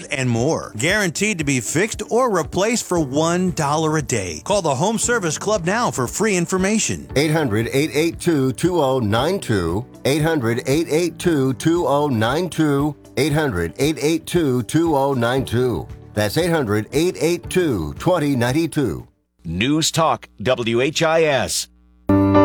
and more. Guaranteed to be fixed or replaced for $1 a day. Call the Home Service Club now for free information. 800-882-2092. 800-882-2092. 800-882-2092. That's 800-882-2092. News Talk WHIS.